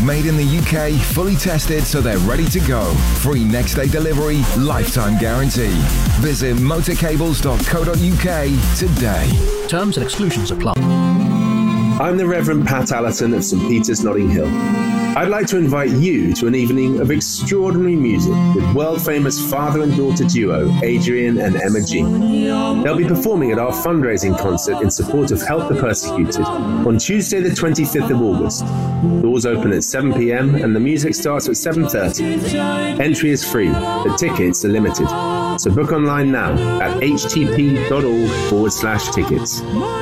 Made in the UK, fully tested so they're ready to go. Free next day delivery, lifetime guarantee. Visit motorcables.co.uk today. Terms and exclusions apply. I'm the Reverend Pat Allerton of St Peter's, Notting Hill. I'd like to invite you to an evening of extraordinary music with world-famous father and daughter duo Adrian and Emma Jean. They'll be performing at our fundraising concert in support of Help the Persecuted on Tuesday the 25th of August. Doors open at 7 p.m. and the music starts at 7:30. Entry is free, but tickets are limited. So book online now at htp.org/tickets.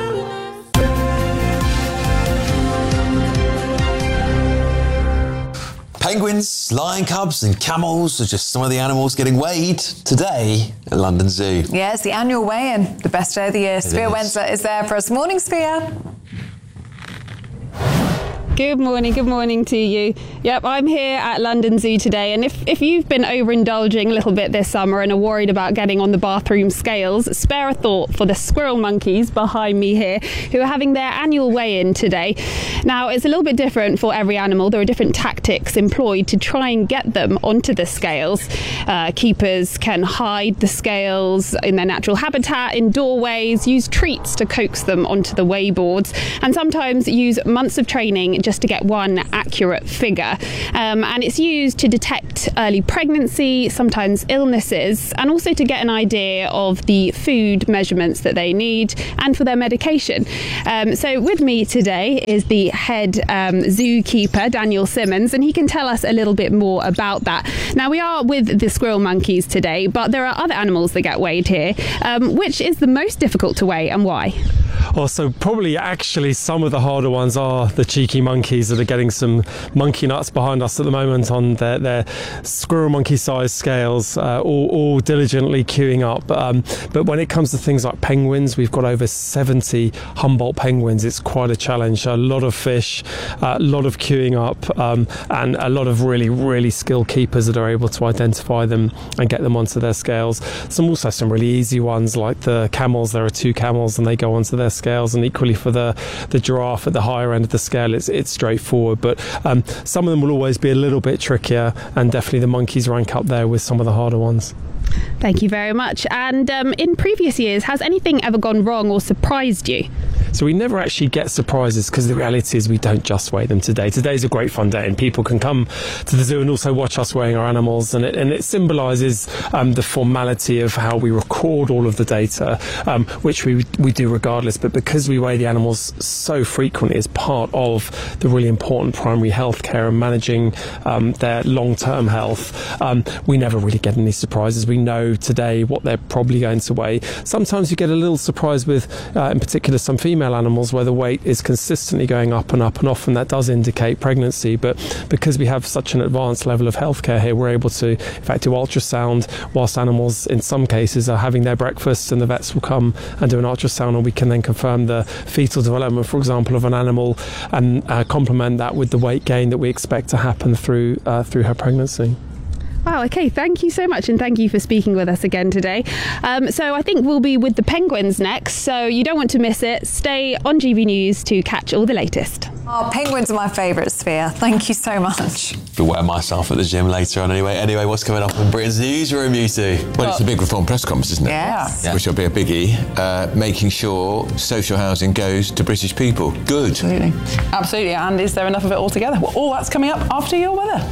Penguins, lion cubs and camels are just some of the animals getting weighed today at London Zoo. Yeah, it's the annual weigh-in, the best day of the year. Sophia Wensler is there for us. Morning, Sophia. Good morning to you. Yep, I'm here at London Zoo today, and if you've been overindulging a little bit this summer and are worried about getting on the bathroom scales, spare a thought for the squirrel monkeys behind me here, who are having their annual weigh-in today. Now, it's a little bit different for every animal. There are different tactics employed to try and get them onto the scales. Keepers can hide the scales in their natural habitat, in doorways, use treats to coax them onto the weigh boards, and sometimes use months of training just to get one accurate figure. And it's used to detect early pregnancy, sometimes illnesses, and also to get an idea of the food measurements that they need and for their medication. So with me today is the head zookeeper, Daniel Simmons, and he can tell us a little bit more about that. Now, we are with the squirrel monkeys today, but there are other animals that get weighed here. Which is the most difficult to weigh and why? So probably actually some of the harder ones are the cheeky monkeys that are getting some monkey nuts behind us at the moment on their squirrel monkey size scales, all diligently queuing up. But when it comes to things like penguins, we've got over 70 Humboldt penguins. It's quite a challenge. A lot of fish, a lot of queuing up, and a lot of really, really skilled keepers that are able to identify them and get them onto their scales. Some really easy ones like the camels. There are 2 camels and they go onto their scales, and equally for the giraffe at the higher end of the scale, it's straightforward. But some of them will always be a little bit trickier, and definitely the monkeys rank up there with some of the harder ones. Thank you very much. And in previous years, has anything ever gone wrong or surprised you? So we never actually get surprises because the reality is we don't just weigh them today. Today's a great fun day and people can come to the zoo and also watch us weighing our animals, and it symbolises the formality of how we record all of the data, which we do regardless. But because we weigh the animals so frequently as part of the really important primary health care and managing their long-term health, we never really get any surprises. We know today what they're probably going to weigh. Sometimes you get a little surprise with, in particular, some female animals where the weight is consistently going up and up, and often that does indicate pregnancy. But because we have such an advanced level of healthcare here, we're able to, in fact, do ultrasound whilst animals, in some cases, are having their breakfast, and the vets will come and do an ultrasound, and we can then confirm the fetal development, for example, of an animal, and complement that with the weight gain that we expect to happen through her pregnancy. Wow, okay, thank you so much, and thank you for speaking with us again today. So I think we'll be with the penguins next, so you don't want to miss it. Stay on GB News to catch all the latest. Oh, penguins are my favourite, Sphere. Thank you so much. Be wetting myself at the gym later on anyway. What's coming up in Britain's newsroom, you two? Well, it's a big reform press conference, isn't it? Yeah. Which will be a biggie. Making sure social housing goes to British people. Good. Absolutely. And is there enough of it altogether? Well, all that's coming up after your weather.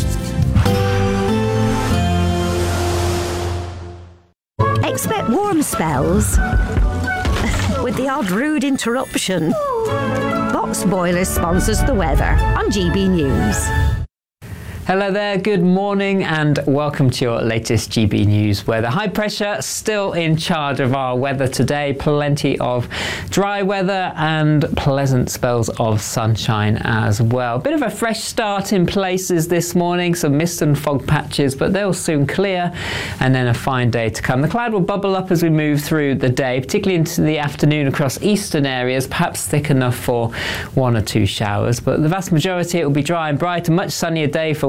Expect warm spells with the odd rude interruption. Box Boilers sponsors the weather on GB News. Hello there, good morning and welcome to your latest GB News weather. High pressure still in charge of our weather today. Plenty of dry weather and pleasant spells of sunshine as well. Bit of a fresh start in places this morning, some mist and fog patches, but they'll soon clear, and then a fine day to come. The cloud will bubble up as we move through the day, particularly into the afternoon across eastern areas, perhaps thick enough for 1 or 2 showers, but the vast majority it will be dry and bright, a much sunnier day for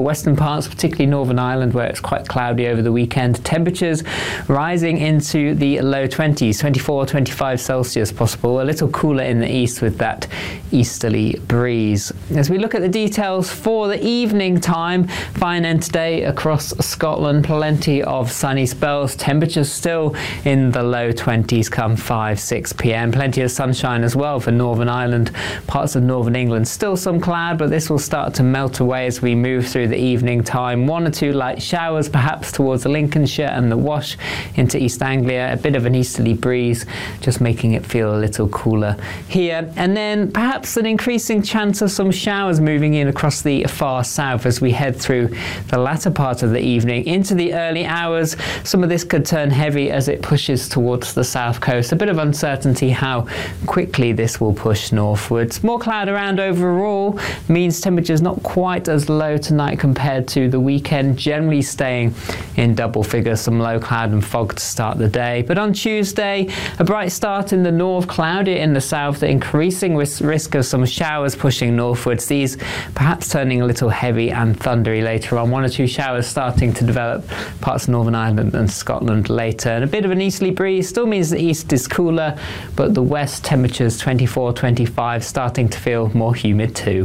western parts, particularly Northern Ireland, where it's quite cloudy over the weekend. Temperatures rising into the low 20s, 24, 25 Celsius possible. A little cooler in the east with that easterly breeze. As we look at the details for the evening time, fine end today across Scotland. Plenty of sunny spells. Temperatures still in the low 20s come 5-6 p.m. Plenty of sunshine as well for Northern Ireland, parts of Northern England. Still some cloud, but this will start to melt away as we move through the evening time. 1 or 2 light showers perhaps towards Lincolnshire and the Wash into East Anglia. A bit of an easterly breeze, just making it feel a little cooler here. And then perhaps an increasing chance of some showers moving in across the far south as we head through the latter part of the evening into the early hours. Some of this could turn heavy as it pushes towards the south coast. A bit of uncertainty how quickly this will push northwards. More cloud around overall means temperatures not quite as low tonight compared to the weekend, generally staying in double figures. Some low cloud and fog to start the day. But on Tuesday, a bright start in the north, cloudy in the south, the increasing risk of some showers pushing northwards. These perhaps turning a little heavy and thundery later on. 1 or 2 showers starting to develop parts of Northern Ireland and Scotland later. And a bit of an easterly breeze still means the east is cooler, but the west temperatures 24, 25, starting to feel more humid too.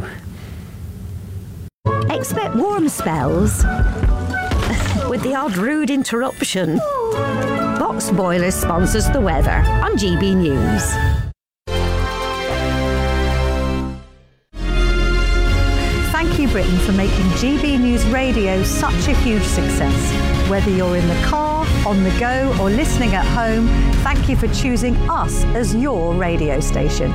Expect warm spells with the odd rude interruption. Box Boilers sponsors the weather on GB News. Thank you, Britain, for making GB News Radio such a huge success. Whether you're in the car, on the go, or listening at home, thank you for choosing us as your radio station.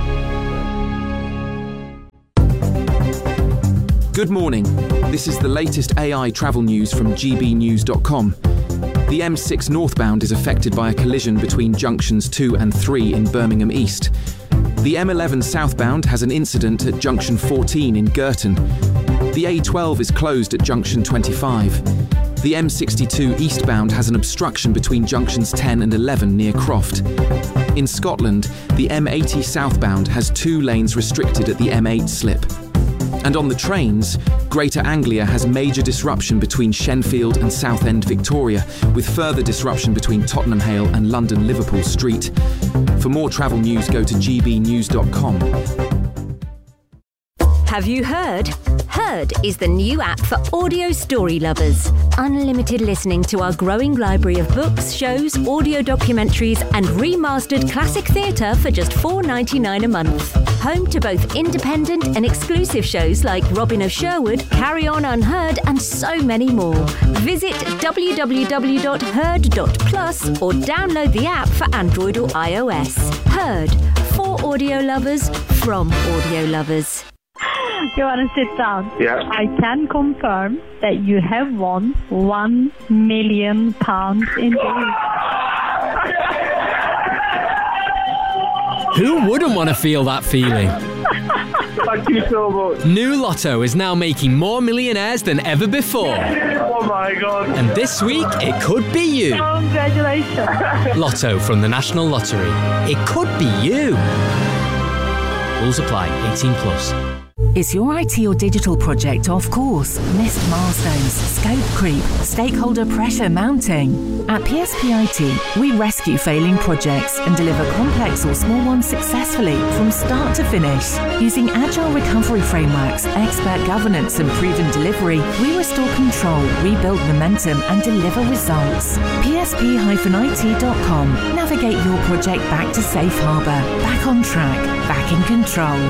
Good morning. This is the latest AI travel news from gbnews.com. The M6 northbound is affected by a collision between junctions 2 and 3 in Birmingham East. The M11 southbound has an incident at junction 14 in Girton. The A12 is closed at junction 25. The M62 eastbound has an obstruction between junctions 10 and 11 near Croft. In Scotland, the M80 southbound has 2 lanes restricted at the M8 slip. And on the trains, Greater Anglia has major disruption between Shenfield and Southend Victoria, with further disruption between Tottenham Hale and London Liverpool Street. For more travel news, go to gbnews.com. Have you heard? Heard is the new app for audio story lovers. Unlimited listening to our growing library of books, shows, audio documentaries, and remastered classic theatre for just $4.99 a month. Home to both independent and exclusive shows like Robin of Sherwood, Carry On Unheard, and so many more. Visit www.heard.plus or download the app for Android or iOS. Heard, for audio lovers, from audio lovers. You want to sit down? Yeah. I can confirm that you have won £1 million in days. Who wouldn't want to feel that feeling? Thank you so much. New Lotto is now making more millionaires than ever before. Oh my God. And this week, it could be you. Congratulations. Lotto from the National Lottery. It could be you. Rules apply. 18+. Is your IT or digital project off course? Missed milestones, scope creep, stakeholder pressure mounting? At PSP IT, we rescue failing projects and deliver complex or small ones successfully from start to finish. Using agile recovery frameworks, expert governance and proven delivery, we restore control, rebuild momentum and deliver results. PSP-IT.com. Navigate your project back to safe harbour, back on track, back in control.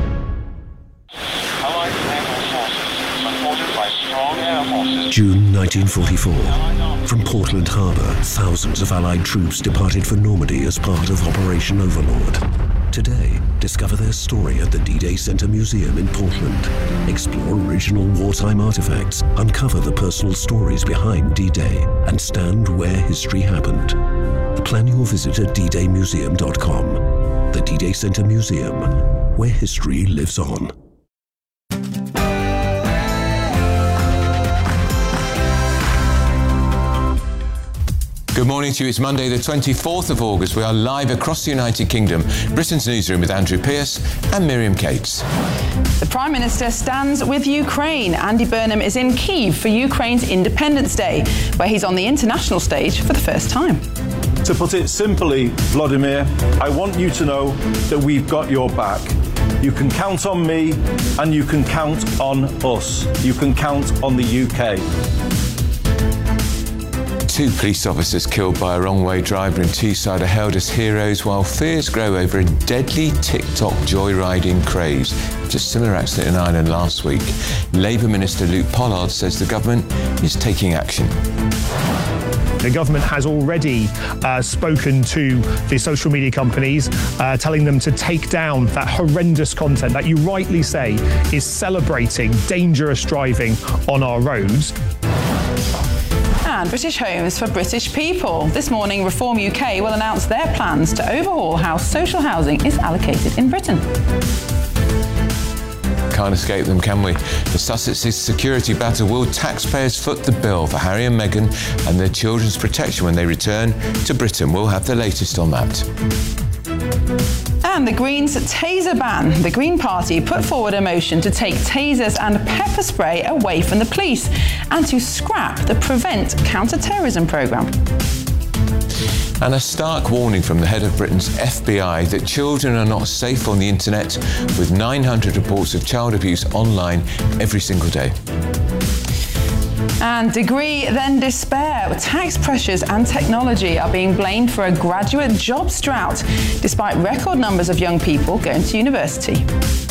June 1944. From Portland Harbour, thousands of Allied troops departed for Normandy as part of Operation Overlord. Today, discover their story at the D-Day Center Museum in Portland. Explore original wartime artifacts, uncover the personal stories behind D-Day, and stand where history happened. Plan your visit at ddaymuseum.com. The D-Day Center Museum, where history lives on. Good morning to you. It's Monday, the 24th of August. We are live across the United Kingdom, Britain's newsroom with Andrew Pierce and Miriam Cates. The Prime Minister stands with Ukraine. Andy Burnham is in Kyiv for Ukraine's Independence Day, where he's on the international stage for the first time. To put it simply, Vladimir, I want you to know that we've got your back. You can count on me and you can count on us. You can count on the UK. 2 police officers killed by a wrong-way driver in Teesside are hailed as heroes while fears grow over a deadly TikTok joyriding craze. Just a similar accident in Ireland last week. Labour Minister Luke Pollard says the government is taking action. The government has already spoken to the social media companies, telling them to take down that horrendous content that you rightly say is celebrating dangerous driving on our roads. And British Homes for British People. This morning, Reform UK will announce their plans to overhaul how social housing is allocated in Britain. Can't escape them, can we? The Sussex's security battle. Will taxpayers foot the bill for Harry and Meghan and their children's protection when they return to Britain? We'll have the latest on that. And the Greens' taser ban. The Green Party put forward a motion to take tasers and pepper spray away from the police and to scrap the Prevent Counter-Terrorism programme. And a stark warning from the head of Britain's FBI that children are not safe on the internet, with 900 reports of child abuse online every single day. And degree, then despair. Tax pressures and technology are being blamed for a graduate jobs drought, despite record numbers of young people going to university.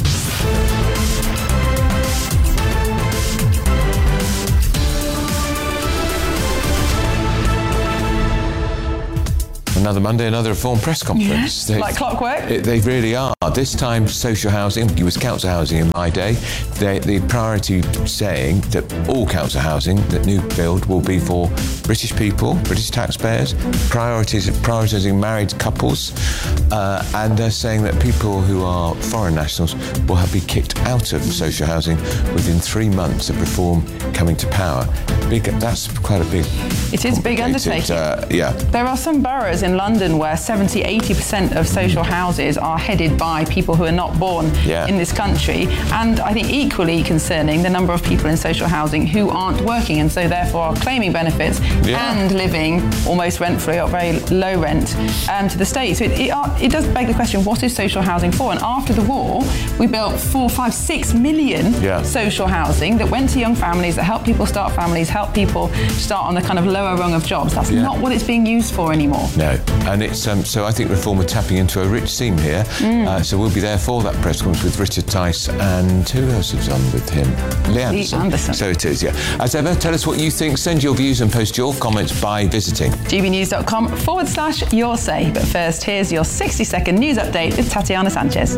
Another Monday, another Reform press conference. Yeah, like clockwork. They really are. This time, social housing, it was council housing in my day. The priority saying that all council housing, that new build, will be for British people, British taxpayers, prioritising married couples, and they're saying that people who are foreign nationals will be kicked out of social housing within 3 months of Reform coming to power. That's quite a big... It is a big undertaking. Yeah. There are some boroughs in London where 70-80% of social houses are headed by people who are not born in this country, and I think equally concerning the number of people in social housing who aren't working and so therefore are claiming benefits and living almost rent-free or very low rent to the state. So it does beg the question, what is social housing for? And after the war, we built 4, 5, 6 million social housing that went to young families, that helped people start families, helped people start on the kind of lower rung of jobs. That's not what it's being used for anymore. No, and it's so I think Reform are tapping into a rich seam here. So we'll be there for that press conference with Richard Tice and who else is on with him? Lee Anderson. So it is, As ever, tell us what you think. Send your views and post your comments by visiting gbnews.com/your say. But first, here's your 60-second news update with Tatiana Sanchez.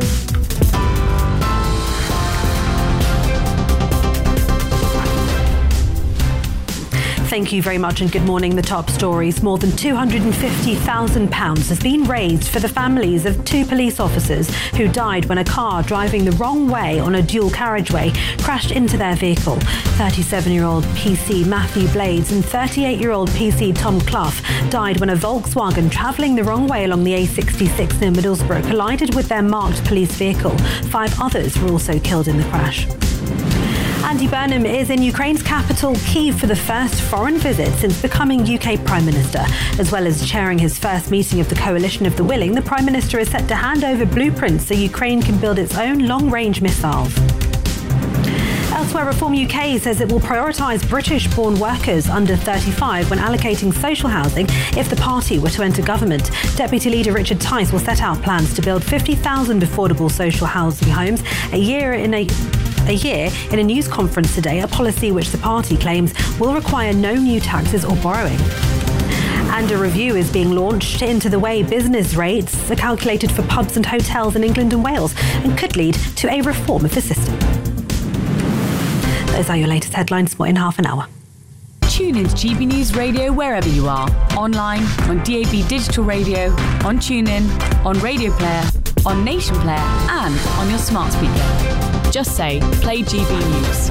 Thank you very much and good morning. The top stories. More than £250,000 has been raised for the families of 2 police officers who died when a car driving the wrong way on a dual carriageway crashed into their vehicle. 37-year-old PC Matthew Blades and 38-year-old PC Tom Clough died when a Volkswagen travelling the wrong way along the A66 near Middlesbrough collided with their marked police vehicle. 5 others were also killed in the crash. Andy Burnham is in Ukraine's capital, Kyiv, for the first foreign visit since becoming UK Prime Minister. As well as chairing his first meeting of the Coalition of the Willing, the Prime Minister is set to hand over blueprints so Ukraine can build its own long-range missiles. Elsewhere, Reform UK says it will prioritise British-born workers under 35 when allocating social housing if the party were to enter government. Deputy Leader Richard Tice will set out plans to build 50,000 affordable social housing homes a year in a news conference today, a policy which the party claims will require no new taxes or borrowing. And a review is being launched into the way business rates are calculated for pubs and hotels in England and Wales and could lead to a reform of the system. Those are your latest headlines for in half an hour. Tune into GB News Radio wherever you are. Online, on DAB Digital Radio, on TuneIn, on Radio Player, on Nation Player and on your smart speaker. Just say, play GB News.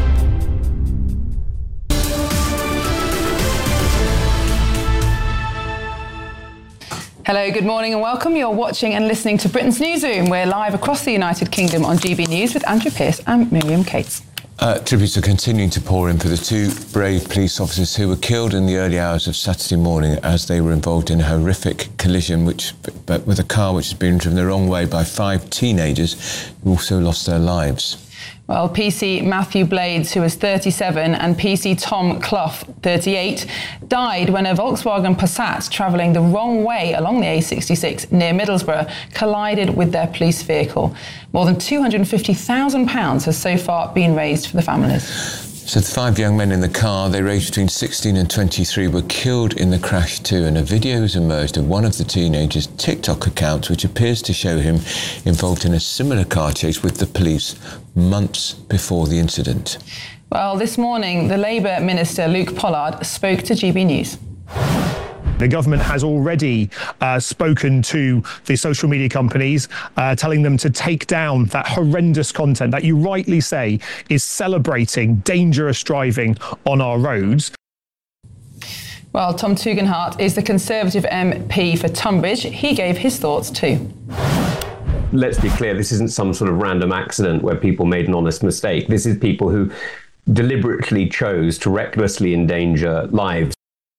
Hello, good morning and welcome. You're watching and listening to Britain's Newsroom. We're live across the United Kingdom on GB News with Andrew Pearce and Miriam Cates. Tributes are continuing to pour in for the two brave police officers who were killed in the early hours of Saturday morning as they were involved in a horrific collision with a car which has been driven the wrong way by 5 teenagers who also lost their lives. Well, PC Matthew Blades, who was 37, and PC Tom Clough, 38, died when a Volkswagen Passat travelling the wrong way along the A66 near Middlesbrough collided with their police vehicle. More than £250,000 has so far been raised for the families. So the 5 young men in the car, they ranged between 16 and 23, were killed in the crash too, and a video has emerged of one of the teenagers' TikTok accounts which appears to show him involved in a similar car chase with the police months before the incident. Well, this morning, the Labour Minister Luke Pollard spoke to GB News. The government has already spoken to the social media companies, telling them to take down that horrendous content that you rightly say is celebrating dangerous driving on our roads. Well, Tom Tugendhat is the Conservative MP for Tunbridge. He gave his thoughts too. Let's be clear, this isn't some sort of random accident where people made an honest mistake. This is people who deliberately chose to recklessly endanger lives.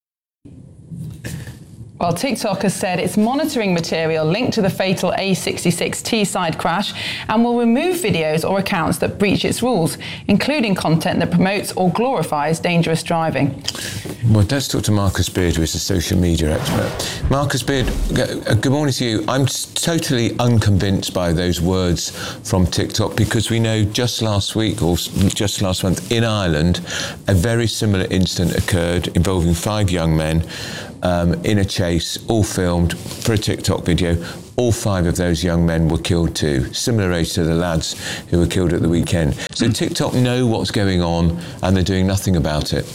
Well, TikTok has said it's monitoring material linked to the fatal A66 Teesside crash and will remove videos or accounts that breach its rules, including content that promotes or glorifies dangerous driving. Well, let's talk to Marcus Beard, who is a social media expert. Marcus Beard, good morning to you. I'm totally unconvinced by those words from TikTok because we know just last week or just last month in Ireland, a very similar incident occurred involving 5 young men in a chase, all filmed for a TikTok video. All 5 of those young men were killed too, similar age to the lads who were killed at the weekend. So TikTok know what's going on and they're doing nothing about it.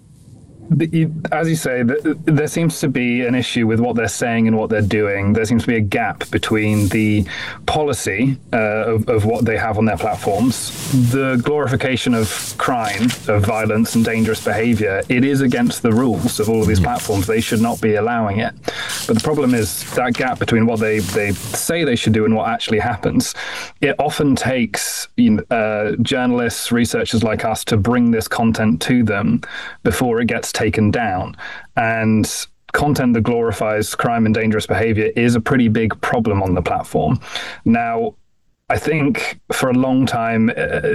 As you say, there seems to be an issue with what they're saying and what they're doing. There seems to be a gap between the policy of what they have on their platforms, the glorification of crime, of violence and dangerous behavior. It is against the rules of all of these platforms. They should not be allowing it. But the problem is that gap between what they say they should do and what actually happens. It often takes journalists, researchers like us to bring this content to them before it gets taken down. And content that glorifies crime and dangerous behavior is a pretty big problem on the platform. Now, I think for a long time,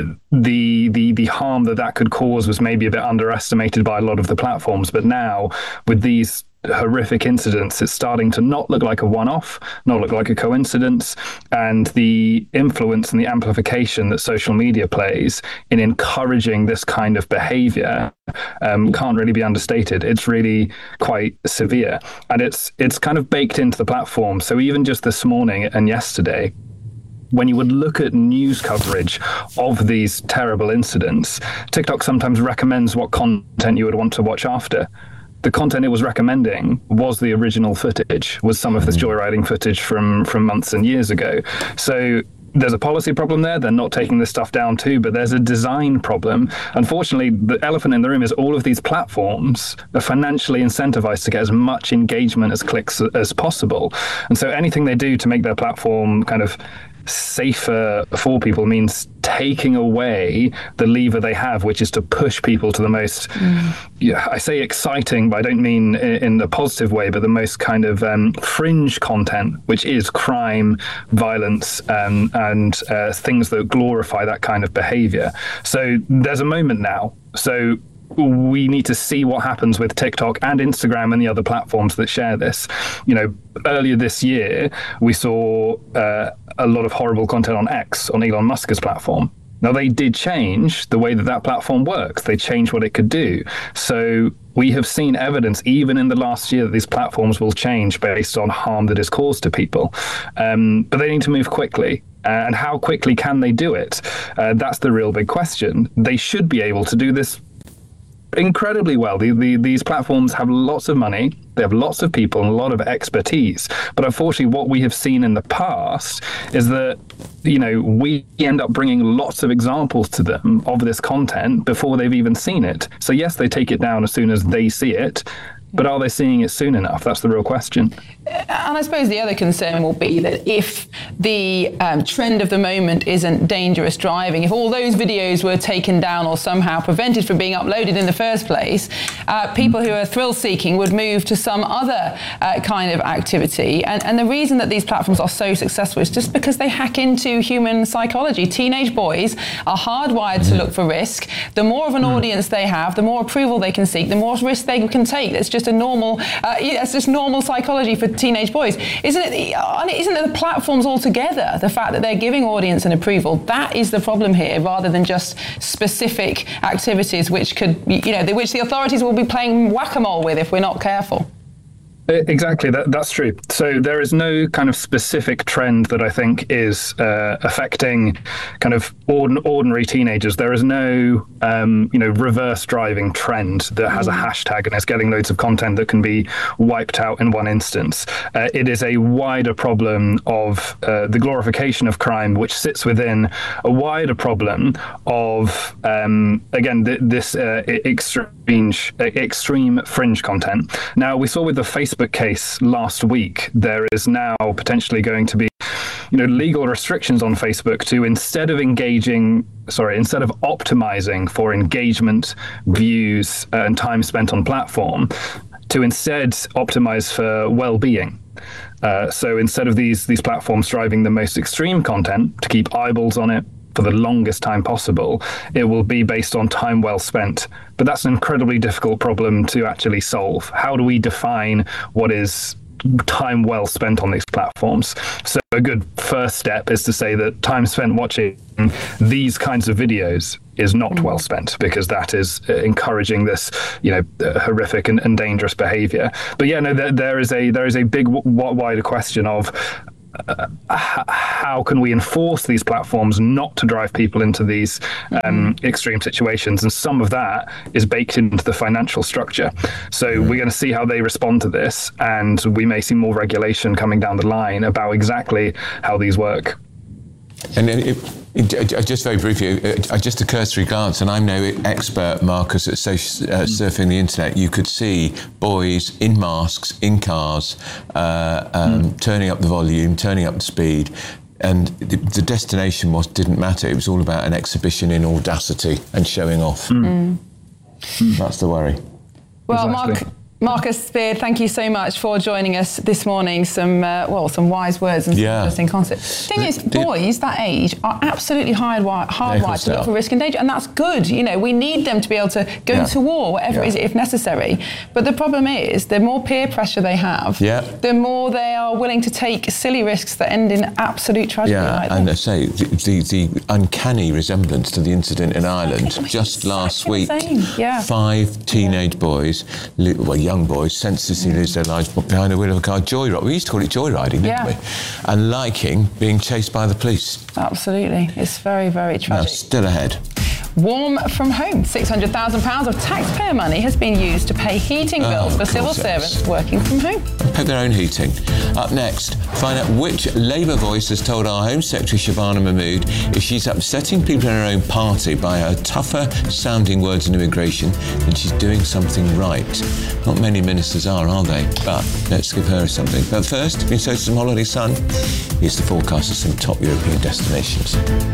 the harm that could cause was maybe a bit underestimated by a lot of the platforms. But now, with these horrific incidents, it's starting to not look like a one-off, not look like a coincidence, and the influence and the amplification that social media plays in encouraging this kind of behavior can't really be understated. It's really quite severe, and it's kind of baked into the platform. So even just this morning and yesterday, when you would look at news coverage of these terrible incidents, TikTok sometimes recommends what content you would want to watch after. The content it was recommending was the original footage, was some of this joyriding footage from months and years ago. So there's a policy problem there. They're not taking this stuff down too, but there's a design problem. Unfortunately, the elephant in the room is all of these platforms are financially incentivized to get as much engagement as clicks as possible. And so anything they do to make their platform kind of safer for people means taking away the lever they have, which is to push people to the most, I say exciting, but I don't mean in a positive way, but the most kind of fringe content, which is crime, violence, and things that glorify that kind of behavior. So there's a moment now. So we need to see what happens with TikTok and Instagram and the other platforms that share this. Earlier this year, we saw a lot of horrible content on X, on Elon Musk's platform. Now, they did change the way that platform works. They changed what it could do. So we have seen evidence, even in the last year, that these platforms will change based on harm that is caused to people. But they need to move quickly. And how quickly can they do it? That's the real big question. They should be able to do this incredibly well. These platforms have lots of money, they have lots of people and a lot of expertise. But unfortunately, what we have seen in the past is that, we end up bringing lots of examples to them of this content before they've even seen it. So yes, they take it down as soon as they see it. But are they seeing it soon enough? That's the real question. And I suppose the other concern will be that if the trend of the moment isn't dangerous driving, if all those videos were taken down or somehow prevented from being uploaded in the first place, people who are thrill-seeking would move to some other kind of activity. And the reason that these platforms are so successful is just because they hack into human psychology. Teenage boys are hardwired to look for risk. The more of an audience they have, the more approval they can seek, the more risk they can take. That's just a normal, it's just normal psychology for teenage boys. Isn't it the platforms altogether, the fact that they're giving audience and approval, that is the problem here, rather than just specific activities which could, which the authorities will be playing whack-a-mole with if we're not careful. Exactly, that's true. So there is no kind of specific trend that I think is affecting kind of ordinary teenagers. There is no, reverse driving trend that has a hashtag and is getting loads of content that can be wiped out in one instance. It is a wider problem of the glorification of crime, which sits within a wider problem of, this extreme fringe content. Now, we saw with the Facebook case last week, there is now potentially going to be legal restrictions on Facebook to instead of optimizing for engagement, views, and time spent on platform, to instead optimize for well-being. So instead of these platforms driving the most extreme content to keep eyeballs on it for the longest time possible, it will be based on time well spent. But that's an incredibly difficult problem to actually solve. How do we define what is time well spent on these platforms? So a good first step is to say that time spent watching these kinds of videos is not well spent, because that is encouraging this, horrific and dangerous behavior. But there is a big wider question of how can we enforce these platforms not to drive people into these extreme situations? And some of that is baked into the financial structure. So we're going to see how they respond to this, and we may see more regulation coming down the line about exactly how these work. And just very briefly, just a cursory glance, and I'm no expert, Marcus, at surfing the internet. You could see boys in masks, in cars, turning up the volume, turning up the speed, and the destination didn't matter. It was all about an exhibition in audacity and showing off. That's the worry. Well, exactly. Marcus Spear, thank you so much for joining us this morning. Some wise words and some interesting concepts. The thing is, boys that age are absolutely hardwired to look for risk and danger, and that's good. We need them to be able to go to war, whatever it is, if necessary. But the problem is, the more peer pressure they have, the more they are willing to take silly risks that end in absolute tragedy. And I say the uncanny resemblance to the incident in Ireland just last week. 5 teenage boys, young boys, senselessly lose their lives behind the wheel of a car. Joyride. We used to call it joyriding, didn't we? And liking being chased by the police. Absolutely. It's very, very tragic. Now, still ahead. Warm from home. £600,000 of taxpayer money has been used to pay heating bills for civil servants working from home. Pay their own heating. Up next, find out which Labour voice has told our Home Secretary Shabana Mahmood if she's upsetting people in her own party by her tougher sounding words on immigration, then she's doing something right. Not many ministers are they? But let's give her something. But first, been so some holiday sun. Here's the forecast of some top European destinations.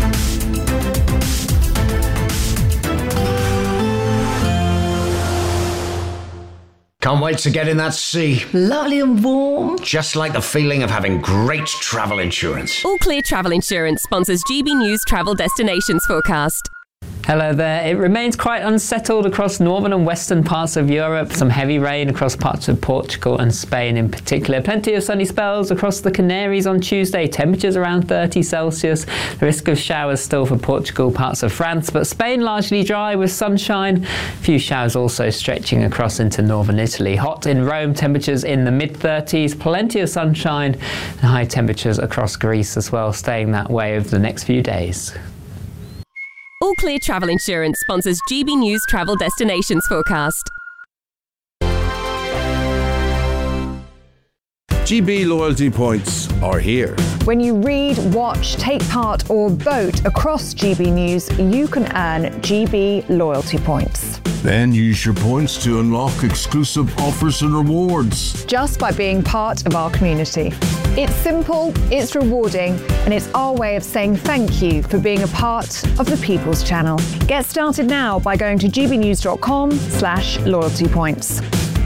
Can't wait to get in that sea. Lovely and warm. Just like the feeling of having great travel insurance. All Clear Travel Insurance sponsors GB News Travel Destinations Forecast. Hello there. It remains quite unsettled across northern and western parts of Europe. Some heavy rain across parts of Portugal and Spain in particular. Plenty of sunny spells across the Canaries on Tuesday. Temperatures around 30 Celsius. The risk of showers still for Portugal, parts of France, but Spain largely dry with sunshine. A few showers also stretching across into northern Italy. Hot in Rome, temperatures in the mid-30s. Plenty of sunshine and high temperatures across Greece as well, staying that way over the next few days. All Clear Travel Insurance sponsors GB News Travel Destinations Forecast. GB loyalty points are here. When you read, watch, take part or vote across GB News, you can earn GB loyalty points. Then use your points to unlock exclusive offers and rewards. Just by being part of our community. It's simple, it's rewarding, and it's our way of saying thank you for being a part of the People's Channel. Get started now by going to gbnews.com/loyalty points.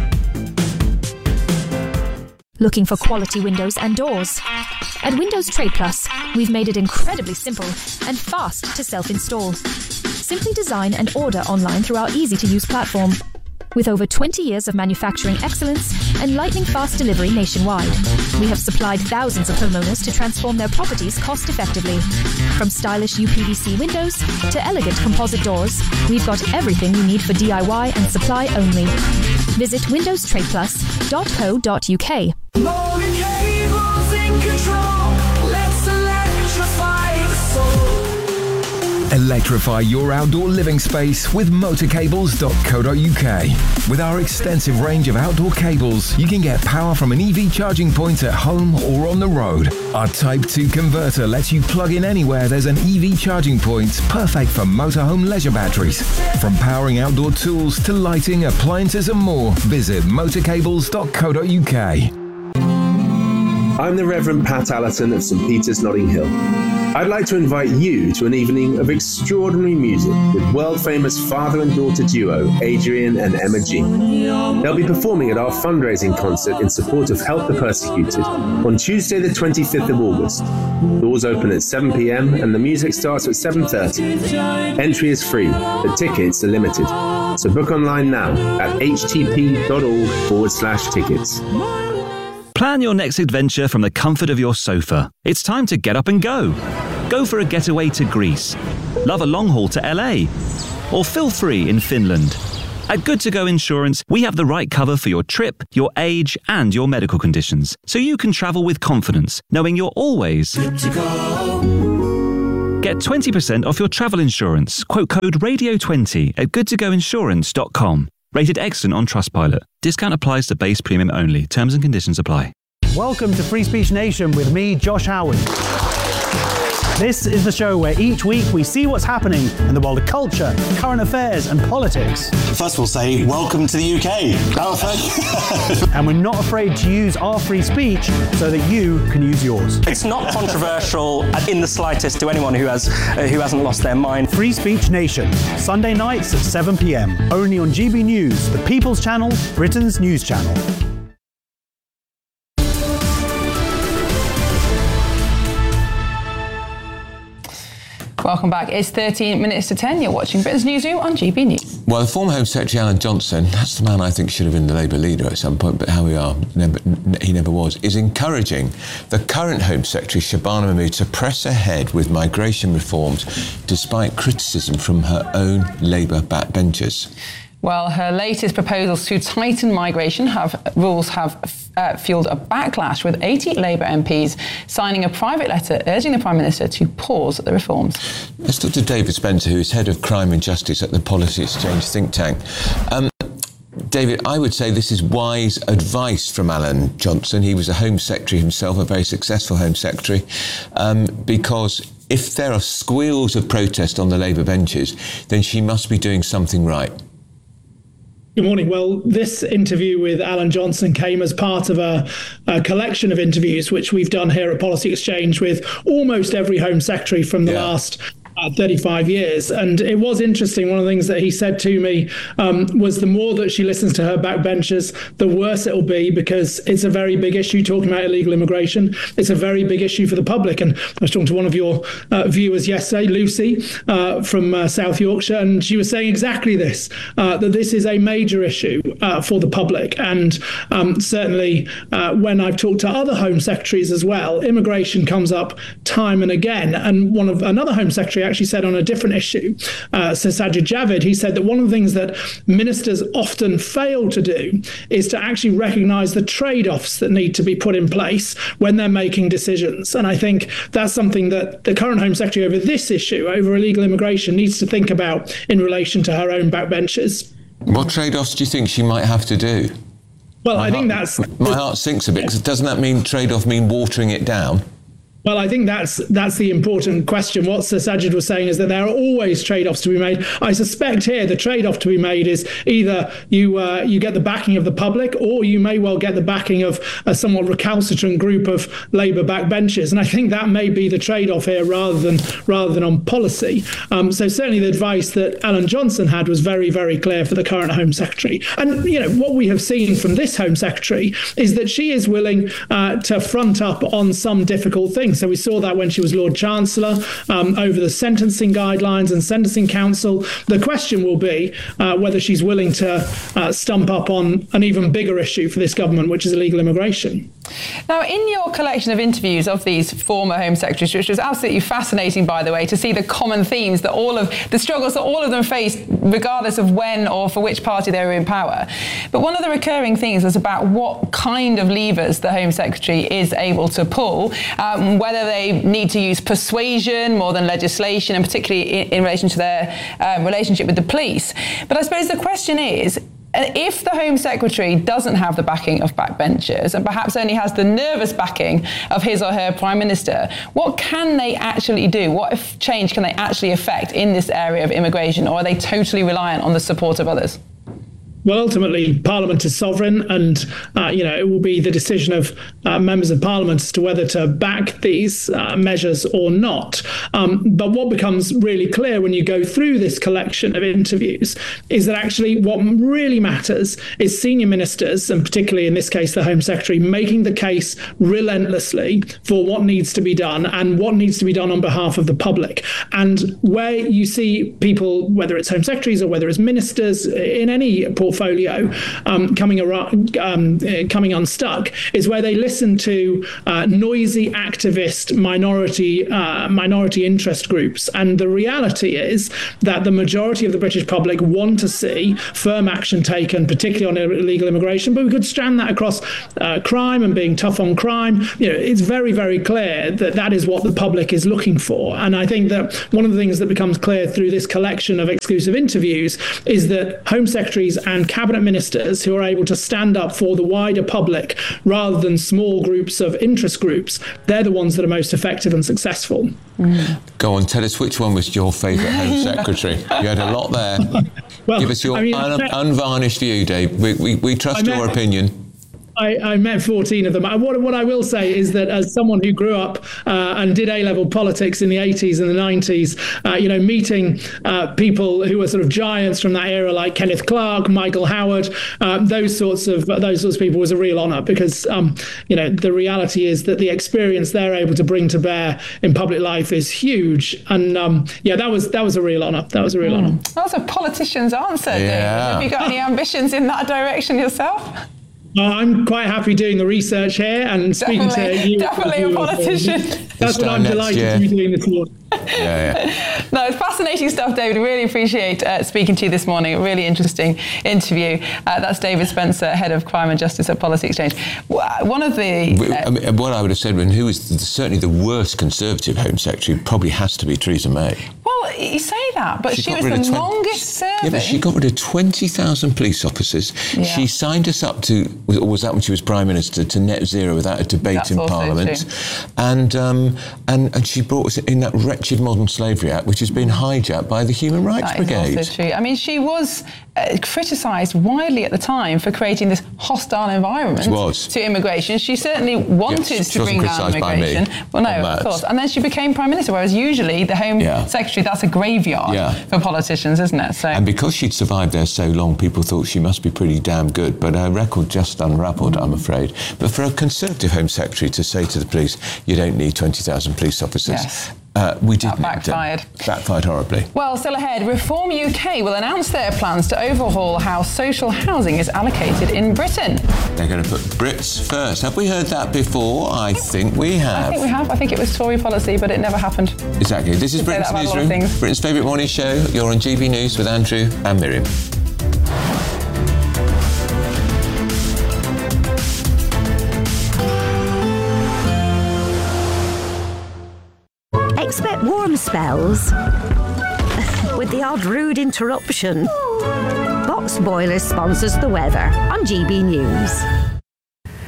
Looking for quality windows and doors? At Windows Trade Plus, we've made it incredibly simple and fast to self-install. Simply design and order online through our easy-to-use platform. With over 20 years of manufacturing excellence and lightning-fast delivery nationwide, we have supplied thousands of homeowners to transform their properties cost-effectively. From stylish UPVC windows to elegant composite doors, we've got everything you need for DIY and supply only. Visit windowstradeplus.co.uk. Electrify your outdoor living space with motorcables.co.uk. With our extensive range of outdoor cables, you can get power from an EV charging point at home or on the road. Our Type 2 converter lets you plug in anywhere there's an EV charging point, perfect for motorhome leisure batteries. From powering outdoor tools to lighting, appliances and more, visit motorcables.co.uk. I'm the Reverend Pat Allerton of St Peter's, Notting Hill. I'd like to invite you to an evening of extraordinary music with world-famous father and daughter duo Adrian and Emma G. They'll be performing at our fundraising concert in support of Help the Persecuted on Tuesday the 25th of August. Doors open at 7 p.m. and the music starts at 7:30. Entry is free, but tickets are limited. So book online now at htp.org/tickets. Plan your next adventure from the comfort of your sofa. It's time to get up and go. Go for a getaway to Greece. Love a long haul to LA. Or feel free in Finland. At Good To Go Insurance, we have the right cover for your trip, your age, and your medical conditions, so you can travel with confidence, knowing you're always good to go. Get 20% off your travel insurance. Quote code RADIO20 at goodtogoinsurance.com. Rated excellent on Trustpilot. Discount applies to base premium only. Terms and conditions apply. Welcome to Free Speech Nation with me, Josh Howard. This is the show where each week we see what's happening in the world of culture, current affairs and politics. First we'll say, welcome to the UK. And we're not afraid to use our free speech so that you can use yours. It's not controversial in the slightest to anyone who hasn't lost their mind. Free Speech Nation, Sunday nights at 7 p.m. Only on GB News, the People's Channel, Britain's news channel. Welcome back. It's 13 minutes to 10. You're watching Britain's Newsroom on GB News. Well, the former Home Secretary Alan Johnson, that's the man I think should have been the Labour leader at some point, but how we are, he never was, is encouraging the current Home Secretary, Shabana Mahmood, to press ahead with migration reforms despite criticism from her own Labour backbenchers. Well, her latest proposals to tighten migration rules have fueled a backlash, with 80 Labour MPs signing a private letter urging the Prime Minister to pause the reforms. Let's talk to David Spencer, who is Head of Crime and Justice at the Policy Exchange think tank. David, I would say this is wise advice from Alan Johnson. He was a Home Secretary himself, a very successful Home Secretary, because if there are squeals of protest on the Labour benches, then she must be doing something right. Good morning. Well, this interview with Alan Johnson came as part of a collection of interviews which we've done here at Policy Exchange with almost every Home Secretary from the last 35 years. And it was interesting. One of the things that he said to me was the more that she listens to her backbenchers, the worse it will be, because it's a very big issue talking about illegal immigration. It's a very big issue for the public. And I was talking to one of your viewers yesterday, Lucy, from South Yorkshire, and she was saying exactly this, that this is a major issue for the public. And certainly when I've talked to other Home Secretaries as well, immigration comes up time and again. And another Home Secretary actually said on a different issue, Sir Sajid Javid, he said that one of the things that ministers often fail to do is to actually recognise the trade-offs that need to be put in place when they're making decisions. And I think that's something that the current Home Secretary over this issue, over illegal immigration, needs to think about in relation to her own backbenchers. What trade-offs do you think she might have to do? Well, I think that's... My heart sinks a bit, because doesn't that mean trade-off mean watering it down? Well, I think that's the important question. What Sir Sajid was saying is that there are always trade-offs to be made. I suspect here the trade-off to be made is either you get the backing of the public, or you may well get the backing of a somewhat recalcitrant group of Labour backbenchers. And I think that may be the trade-off here rather than on policy. So certainly the advice that Alan Johnson had was very, very clear for the current Home Secretary. And what we have seen from this Home Secretary is that she is willing to front up on some difficult things. So we saw that when she was Lord Chancellor over the sentencing guidelines and sentencing council. The question will be whether she's willing to stump up on an even bigger issue for this government, which is illegal immigration. Now, in your collection of interviews of these former Home Secretaries, which was absolutely fascinating, by the way, to see the common themes that all of the struggles that all of them faced, regardless of when or for which party they were in power. But one of the recurring things was about what kind of levers the Home Secretary is able to pull, whether they need to use persuasion more than legislation, and particularly in relation to their relationship with the police. But I suppose the question is, if the Home Secretary doesn't have the backing of backbenchers and perhaps only has the nervous backing of his or her Prime Minister, what can they actually do? What change can they actually affect in this area of immigration, or are they totally reliant on the support of others? Well, ultimately, Parliament is sovereign, and it will be the decision of members of Parliament as to whether to back these measures or not. But what becomes really clear when you go through this collection of interviews is that actually what really matters is senior ministers, and particularly in this case the Home Secretary, making the case relentlessly for what needs to be done and what needs to be done on behalf of the public. And where you see people, whether it's Home Secretaries or whether it's ministers in any portfolio coming unstuck, is where they listen to noisy activist minority interest groups. And the reality is that the majority of the British public want to see firm action taken, particularly on illegal immigration. But we could strand that across crime and being tough on crime. It's very, very clear that that is what the public is looking for. And I think that one of the things that becomes clear through this collection of exclusive interviews is that Home Secretaries and cabinet ministers who are able to stand up for the wider public rather than small groups of interest groups, they're the ones that are most effective and successful. Go on, tell us which one was your favourite Home Secretary. You had a lot there. Well, give us your unvarnished view, Dave. We trust your opinion. I met 14 of them. What I will say is that as someone who grew up and did A-level politics in the 80s and the 90s, meeting people who were sort of giants from that era, like Kenneth Clarke, Michael Howard, those sorts of people, was a real honour, because the reality is that the experience they're able to bring to bear in public life is huge. And that was a real honour. That was a real honour. That's a politician's answer. Yeah. Have you got any ambitions in that direction yourself? I'm quite happy doing the research here and speaking to you. Definitely a politician. That's what I'm delighted to be doing this morning. No, it's fascinating stuff, David. I really appreciate speaking to you this morning. A really interesting interview. That's David Spencer, Head of Crime and Justice at Policy Exchange. One of the... what I would have said, who is certainly the worst Conservative Home Secretary, probably has to be Theresa May. Well, you say that, but she was the longest serving. Yeah, but she got rid of 20,000 police officers. Yeah. She signed us up to, or was that when she was Prime Minister, to net zero without a debate in Parliament. And she brought us in that wretched Modern Slavery Act, which has been hijacked by the Human Rights Brigade. That's also true. I mean, she was criticised widely at the time for creating this hostile environment to immigration. She certainly wanted to bring down immigration. Well, no, of course. And then she became Prime Minister, whereas usually the Home Secretary, that's a graveyard for politicians, isn't it? So. And because she'd survived there so long, people thought she must be pretty damn good. But her record just unravelled, I'm afraid. But for a Conservative Home Secretary to say to the police, you don't need 20,000 police officers, we didn't. Backfired. Backfired horribly. Well, still ahead, Reform UK will announce their plans to overhaul how social housing is allocated in Britain. They're going to put Brits first. Have we heard that before? I think we have. I think we have. I think it was Tory policy, but it never happened. Exactly. This is Britain's Newsroom, Britain's favourite morning show. You're on GB News with Andrew and Miriam. Expect warm spells with the odd rude interruption. Box Boilers sponsors the weather on GB News.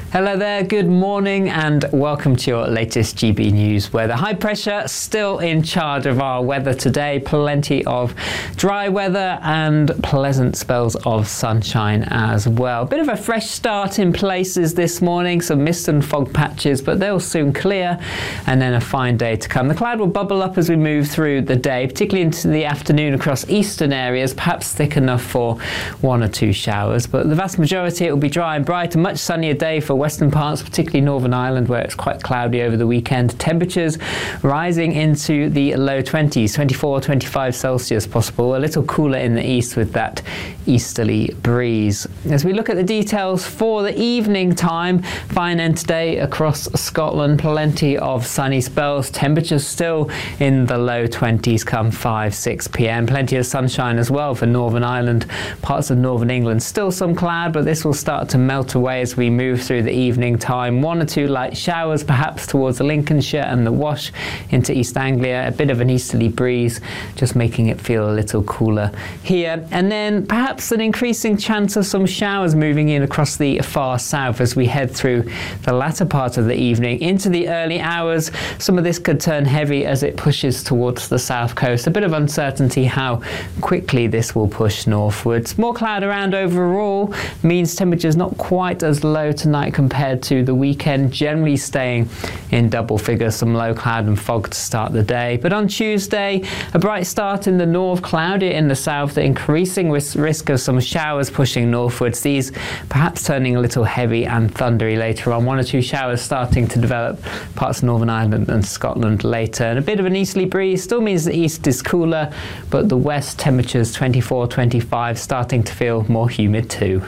Hello there, good morning and welcome to your latest GB News weather. High pressure still in charge of our weather today. Plenty of dry weather and pleasant spells of sunshine as well. Bit of a fresh start in places this morning, some mist and fog patches, but they'll soon clear and then a fine day to come. The cloud will bubble up as we move through the day, particularly into the afternoon across eastern areas, perhaps thick enough for 1 or 2 showers, but the vast majority it will be dry and bright. A much sunnier day for western parts, particularly Northern Ireland, where it's quite cloudy over the weekend. Temperatures rising into the low 20s, 24, 25 Celsius possible. A little cooler in the east with that easterly breeze. As we look at the details for the evening time, fine end today across Scotland. Plenty of sunny spells. Temperatures still in the low 20s come 5, 6 p.m. Plenty of sunshine as well for Northern Ireland. Parts of Northern England still some cloud, but this will start to melt away as we move through the evening time. 1 or 2 light showers perhaps towards the Lincolnshire and the Wash into East Anglia. A bit of an easterly breeze, just making it feel a little cooler here. And then perhaps an increasing chance of some showers moving in across the far south as we head through the latter part of the evening into the early hours. Some of this could turn heavy as it pushes towards the south coast. A bit of uncertainty how quickly this will push northwards. More cloud around overall means temperatures not quite as low tonight compared to the weekend, generally staying in double figures, some low cloud and fog to start the day. But on Tuesday, a bright start in the north, cloudy in the south, the increasing risk of some showers pushing northwards, these perhaps turning a little heavy and thundery later on. 1 or 2 showers starting to develop parts of Northern Ireland and Scotland later. And a bit of an easterly breeze still means the east is cooler, but the west temperatures 24, 25, starting to feel more humid too.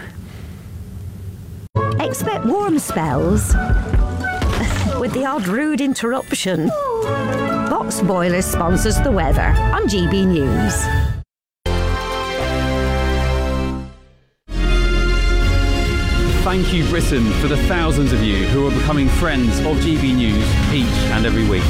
Expect warm spells with the odd rude interruption. Box Boilers sponsors the weather on GB News. Thank you, Britain, for the thousands of you who are becoming friends of GB News each and every week.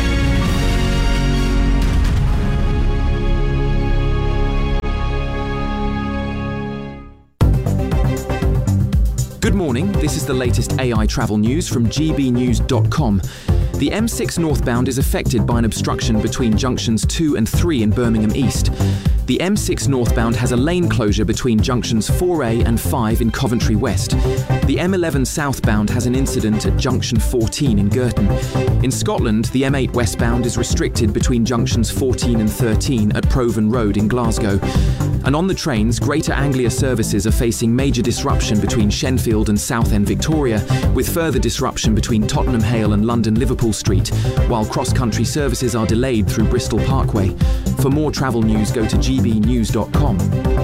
Good morning, this is the latest AI travel news from gbnews.com. The M6 northbound is affected by an obstruction between junctions 2 and 3 in Birmingham East. The M6 northbound has a lane closure between junctions 4A and 5 in Coventry West. The M11 southbound has an incident at junction 14 in Girton. In Scotland, the M8 westbound is restricted between junctions 14 and 13 at Provan Road in Glasgow. And on the trains, Greater Anglia services are facing major disruption between Shenfield and Southend Victoria, with further disruption between Tottenham Hale and London Liverpool Street, while cross-country services are delayed through Bristol Parkway. For more travel news, go to gbnews.com.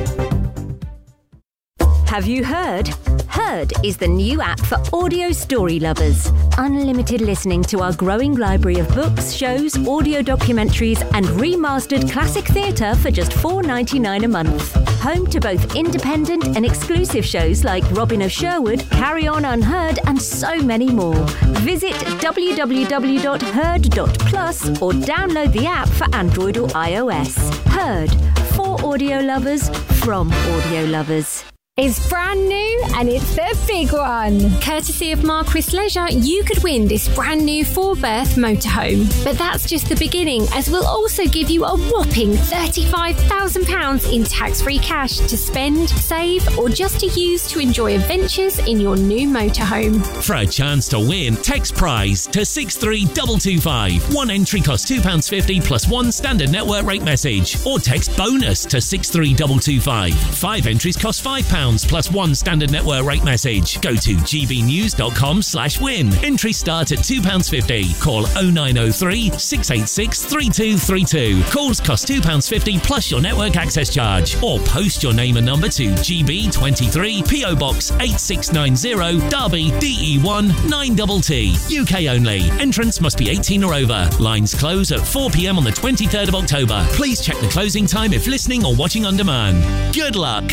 Have you heard? Heard is the new app for audio story lovers. Unlimited listening to our growing library of books, shows, audio documentaries and remastered classic theatre for just $4.99 a month. Home to both independent and exclusive shows like Robin of Sherwood, Carry On Unheard and so many more. Visit www.heard.plus or download the app for Android or iOS. Heard, for audio lovers, from audio lovers. It's brand new and it's the big one. Courtesy of Marquis Leisure, you could win this brand new 4-berth motorhome. But that's just the beginning, as we'll also give you a whopping £35,000 in tax-free cash to spend, save or just to use to enjoy adventures in your new motorhome. For a chance to win, text prize to 63225. One entry costs £2.50 plus 1 standard network rate message. Or text bonus to 63225. 5 entries cost £5 plus 1 standard network rate message. Go to gbnews.com/win. Entries start at £2.50. Call 0903 686 3232. Calls cost £2.50 plus your network access charge. Or post your name and number to GB23 PO Box 8690 Derby DE1 9TT. UK only. Entrance must be 18 or over. Lines close at 4 p.m. on the 23rd of October. Please check the closing time if listening or watching on demand. Good luck.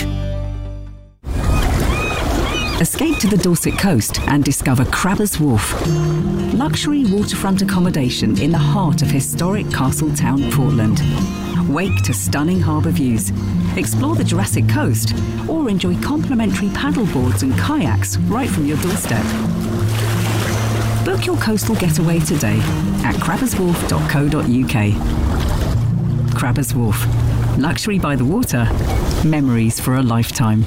Escape to the Dorset coast and discover Crabbers Wharf. Luxury waterfront accommodation in the heart of historic Castletown, Portland. Wake to stunning harbour views. Explore the Jurassic Coast or enjoy complimentary paddle boards and kayaks right from your doorstep. Book your coastal getaway today at crabberswharf.co.uk. Crabbers Wharf. Luxury by the water. Memories for a lifetime.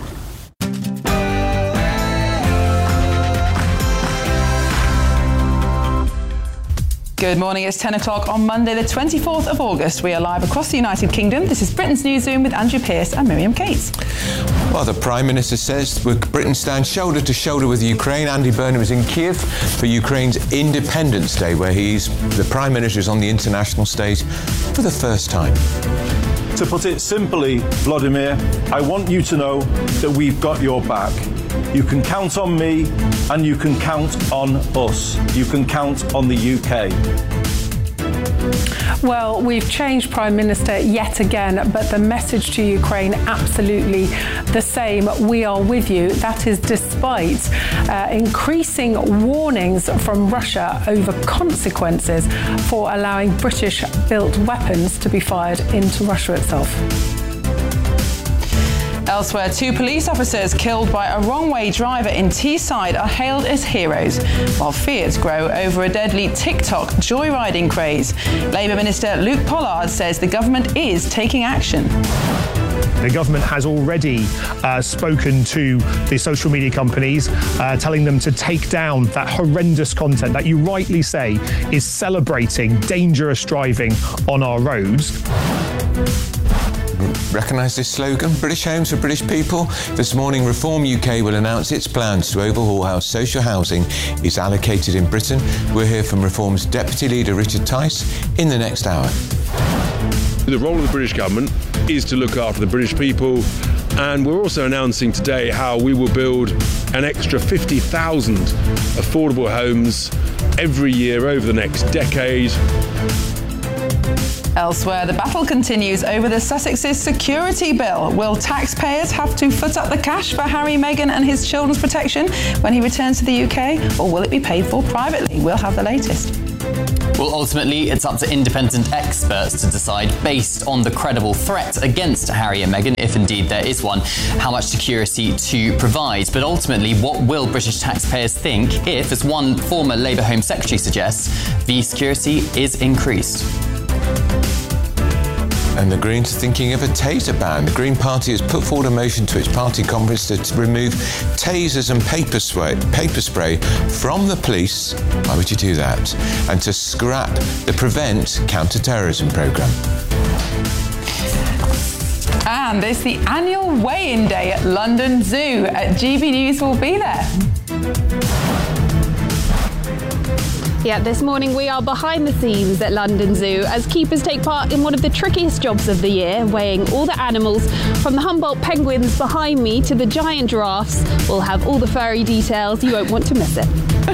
Good morning, it's 10 o'clock on Monday the 24th of August. We are live across the United Kingdom. This is Britain's Newsroom with Andrew Pearce and Miriam Cates. Well, the Prime Minister says Britain stands shoulder to shoulder with Ukraine. Andy Burnham is in Kiev for Ukraine's Independence Day, where the Prime Minister is on the international stage for the first time. To put it simply, Vladimir, I want you to know that we've got your back. You can count on me and you can count on us. You can count on the UK. Well, we've changed Prime Minister yet again, but the message to Ukraine absolutely the same. We are with you. That is despite increasing warnings from Russia over consequences for allowing British-built weapons to be fired into Russia itself. Elsewhere, 2 police officers killed by a wrong-way driver in Teesside are hailed as heroes, while fears grow over a deadly TikTok joyriding craze. Labour Minister Luke Pollard says the government is taking action. The government has already spoken to the social media companies, telling them to take down that horrendous content that you rightly say is celebrating dangerous driving on our roads. Recognise this slogan? British homes for British people? This morning, Reform UK will announce its plans to overhaul how social housing is allocated in Britain. We'll hear from Reform's Deputy Leader Richard Tice in the next hour. The role of the British government is to look after the British people, and we're also announcing today how we will build an extra 50,000 affordable homes every year over the next decade. Elsewhere, the battle continues over the Sussex's security bill. Will taxpayers have to foot up the cash for Harry, Meghan and his children's protection when he returns to the UK, or will it be paid for privately? We'll have the latest. Well, ultimately, it's up to independent experts to decide, based on the credible threat against Harry and Meghan, if indeed there is one, how much security to provide. But ultimately, what will British taxpayers think if, as one former Labour Home Secretary suggests, the security is increased? And the Greens are thinking of a taser ban. The Green Party has put forward a motion to its party conference to remove tasers and paper spray from the police. Why would you do that? And to scrap the Prevent counter-terrorism programme. And it's the annual weigh-in day at London Zoo. GB News will be there. Yeah, this morning we are behind the scenes at London Zoo as keepers take part in one of the trickiest jobs of the year, weighing all the animals from the Humboldt penguins behind me to the giant giraffes. We'll have all the furry details. You won't want to miss it.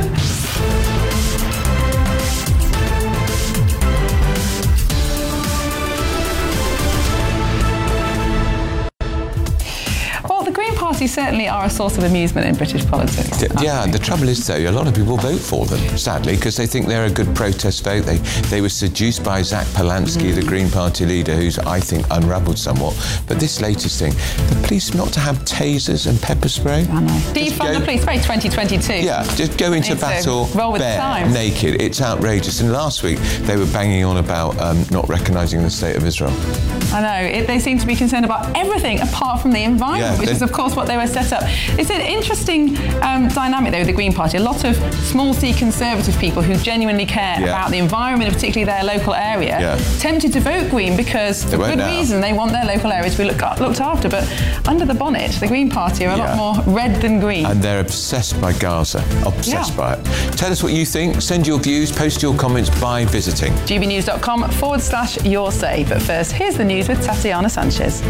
Party certainly are a source of amusement in British politics. Yeah, the trouble is, though, a lot of people vote for them, sadly, because they think they're a good protest vote. They were seduced by Zach Polansky, the Green Party leader, who's, I think, unravelled somewhat. But this latest thing, the police not to have tasers and pepper spray? I know. Defund the police by 2022. Yeah, just go into battle bare, naked. It's outrageous. And last week, they were banging on about not recognising the State of Israel. I know. They seem to be concerned about everything apart from the environment, which is, of course, what they were set up. It's an interesting dynamic, though, with the Green Party. A lot of small C Conservative people who genuinely care about the environment, particularly their local area, tempted to vote Green because, for good reason, they want their local area to be looked after. But under the bonnet, the Green Party are a lot more red than green. And they're obsessed by Gaza. Obsessed by it. Tell us what you think. Send your views, post your comments by visiting gbnews.com/your say. But first, here's the news with Tatiana Sanchez.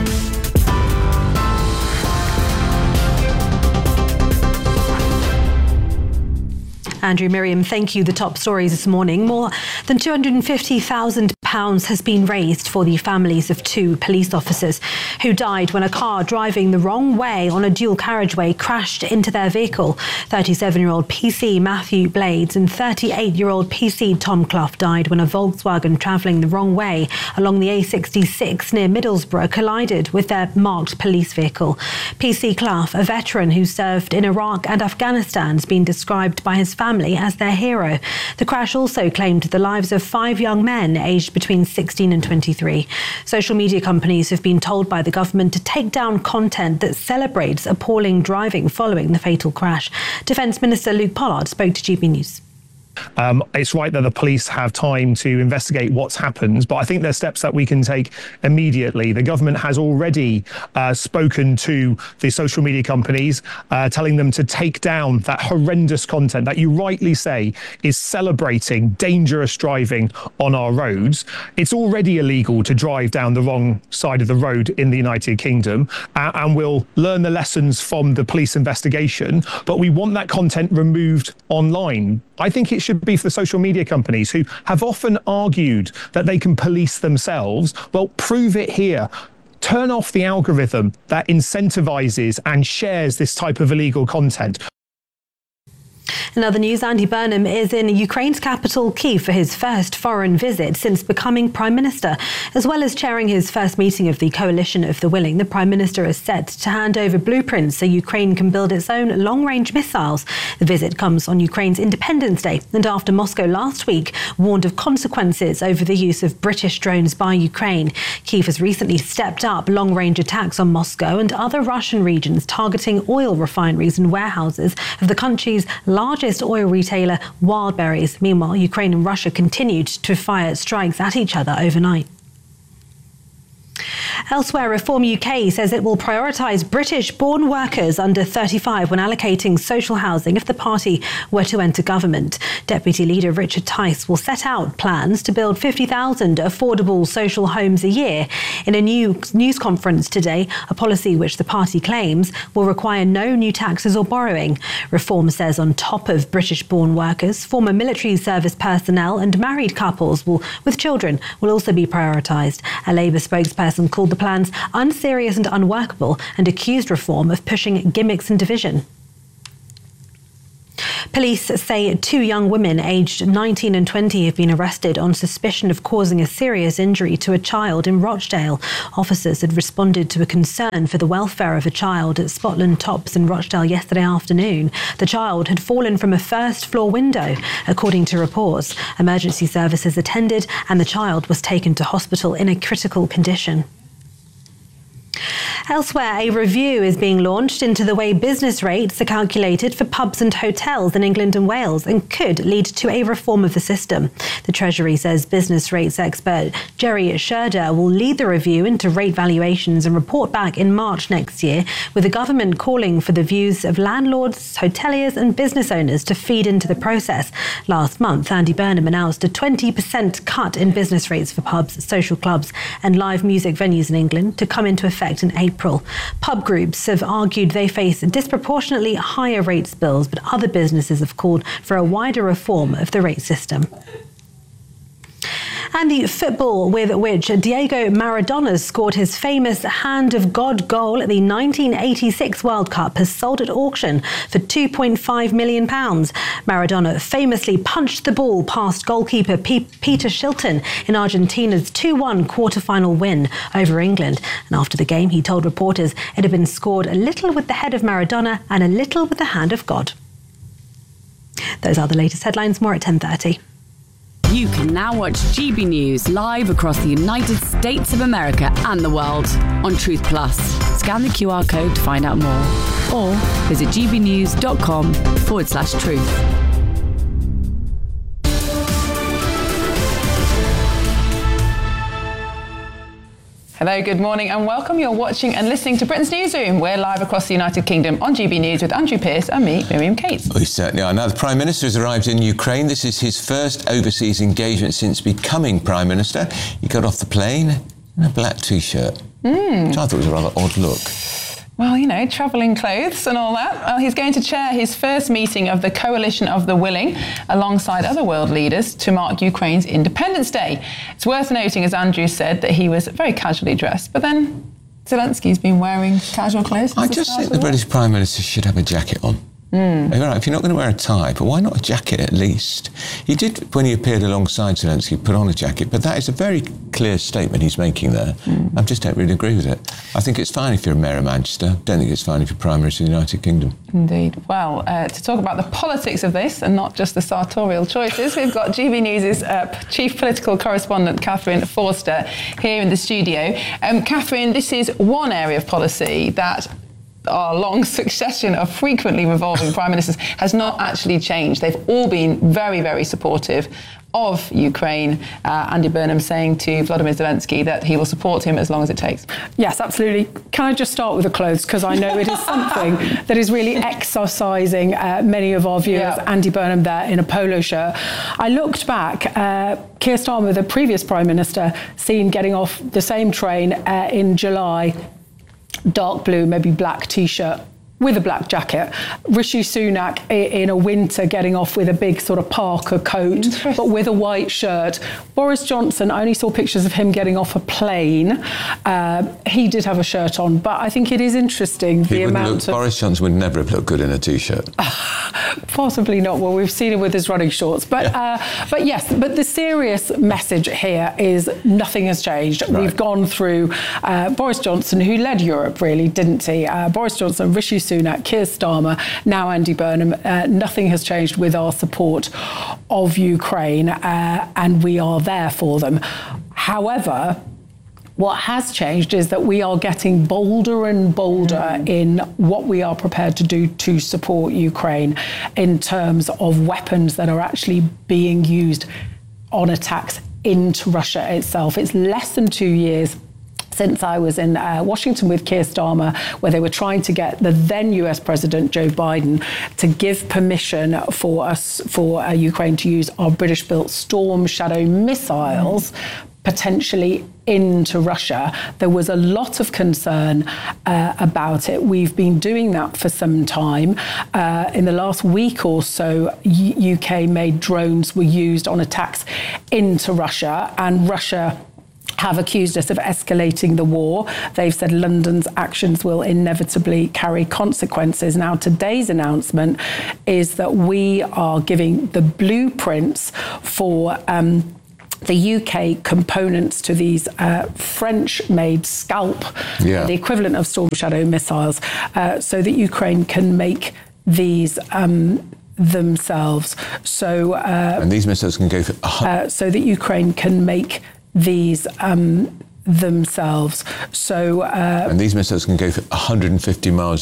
Andrew, Miriam, thank you. The top stories this morning. More than £250,000 has been raised for the families of 2 police officers who died when a car driving the wrong way on a dual carriageway crashed into their vehicle. 37-year-old PC Matthew Blades and 38-year-old PC Tom Clough died when a Volkswagen travelling the wrong way along the A66 near Middlesbrough collided with their marked police vehicle. PC Clough, a veteran who served in Iraq and Afghanistan, has been described by his family as their hero. The crash also claimed the lives of 5 young men aged between 16 and 23. Social media companies have been told by the government to take down content that celebrates appalling driving following the fatal crash. Defence Minister Luke Pollard spoke to GB News. It's right that the police have time to investigate what's happened, but I think there's steps that we can take immediately. The government has already spoken to the social media companies, telling them to take down that horrendous content that you rightly say is celebrating dangerous driving on our roads. It's already illegal to drive down the wrong side of the road in the United Kingdom, and we'll learn the lessons from the police investigation, but we want that content removed online. I think it should be for the social media companies who have often argued that they can police themselves. Well, prove it here. Turn off the algorithm that incentivizes and shares this type of illegal content. In other news, Andy Burnham is in Ukraine's capital, Kyiv, for his first foreign visit since becoming Prime Minister. As well as chairing his first meeting of the Coalition of the Willing, the Prime Minister is set to hand over blueprints so Ukraine can build its own long-range missiles. The visit comes on Ukraine's Independence Day and after Moscow last week warned of consequences over the use of British drones by Ukraine. Kyiv has recently stepped up long-range attacks on Moscow and other Russian regions, targeting oil refineries and warehouses of the country's largest oil retailer, Wildberries. Meanwhile, Ukraine and Russia continued to fire strikes at each other overnight. Elsewhere, Reform UK says it will prioritise British-born workers under 35 when allocating social housing if the party were to enter government. Deputy Leader Richard Tice will set out plans to build 50,000 affordable social homes a year. In a new news conference today, a policy which the party claims will require no new taxes or borrowing. Reform says on top of British-born workers, former military service personnel and married couples with children will also be prioritised. A Labour spokesperson called the plans unserious and unworkable and accused Reform of pushing gimmicks and division. Police say 2 young women aged 19 and 20 have been arrested on suspicion of causing a serious injury to a child in Rochdale. Officers had responded to a concern for the welfare of a child at Spotland Tops in Rochdale yesterday afternoon. The child had fallen from a first-floor window, according to reports. Emergency services attended and the child was taken to hospital in a critical condition. Elsewhere, a review is being launched into the way business rates are calculated for pubs and hotels in England and Wales and could lead to a reform of the system. The Treasury says business rates expert Jerry Sherder will lead the review into rate valuations and report back in March next year, with the government calling for the views of landlords, hoteliers and business owners to feed into the process. Last month, Andy Burnham announced a 20% cut in business rates for pubs, social clubs and live music venues in England to come into effect in April. Pub groups have argued they face disproportionately higher rates bills, but other businesses have called for a wider reform of the rate system. And the football with which Diego Maradona scored his famous Hand of God goal at the 1986 World Cup has sold at auction for £2.5 million. Maradona famously punched the ball past goalkeeper Peter Shilton in Argentina's 2-1 quarter-final win over England. And after the game, he told reporters it had been scored a little with the head of Maradona and a little with the hand of God. Those are the latest headlines. More at 10:30. You can now watch GB News live across the United States of America and the world on Truth Plus. Scan the QR code to find out more or visit gbnews.com/truth. Hello, good morning and welcome. You're watching and listening to Britain's Newsroom. We're live across the United Kingdom on GB News with Andrew Pearce and me, Miriam Cates. We certainly are. Now, the Prime Minister has arrived in Ukraine. This is his first overseas engagement since becoming Prime Minister. He got off the plane in a black T-shirt, which I thought was a rather odd look. Well, you know, travelling clothes and all that. Well, he's going to chair his first meeting of the Coalition of the Willing alongside other world leaders to mark Ukraine's Independence Day. It's worth noting, as Andrew said, that he was very casually dressed, but then Zelensky's been wearing casual clothes. I just think the British Prime Minister should have a jacket on. If you're not going to wear a tie, but why not a jacket at least? He did, when he appeared alongside Zelensky, put on a jacket, but that is a very clear statement he's making there. I just don't really agree with it. I think it's fine if you're a Mayor of Manchester. Don't think it's fine if you're Prime Minister of the United Kingdom. Indeed. Well, to talk about the politics of this and not just the sartorial choices, we've got GB News' Chief Political Correspondent, Catherine Forster, here in the studio. Catherine, this is one area of policy that our long succession of frequently revolving prime ministers has not actually changed. They've all been very, very supportive of Ukraine. Andy Burnham saying to Volodymyr Zelensky that he will support him as long as it takes. Yes, absolutely. Can I just start with the clothes? Because I know it is something that is really exercising many of our viewers. Yeah. Andy Burnham there in a polo shirt. I looked back, Keir Starmer, the previous Prime Minister, seen getting off the same train in July, dark blue, maybe black T-shirt with a black jacket. Rishi Sunak in a winter getting off with a big sort of Parker coat, but with a white shirt. Boris Johnson, I only saw pictures of him getting off a plane. He did have a shirt on, but I think it is interesting Boris Johnson would never have looked good in a T-shirt. Possibly not. Well, we've seen him with his running shorts. But but the serious message here is nothing has changed. Right. We've gone through Boris Johnson, who led Europe, really, didn't he? Boris Johnson, Rishi Sunak, Keir Starmer, now Andy Burnham. Nothing has changed with our support of Ukraine, and we are there for them. However, what has changed is that we are getting bolder and bolder in what we are prepared to do to support Ukraine in terms of weapons that are actually being used on attacks into Russia itself. It's less than 2 years since I was in Washington with Keir Starmer, where they were trying to get the then US President Joe Biden to give permission for Ukraine to use our British-built Storm Shadow missiles potentially into Russia. There was a lot of concern about it. We've been doing that for some time. In the last week or so, UK-made drones were used on attacks into Russia, and Russia have accused us of escalating the war. They've said London's actions will inevitably carry consequences. Now, today's announcement is that we are giving the blueprints for the UK components to these French-made Scalp, the equivalent of Storm Shadow missiles, so that Ukraine can make these themselves. So, and these missiles can go for so that Ukraine can make these themselves. So, and these missiles can go for 150 miles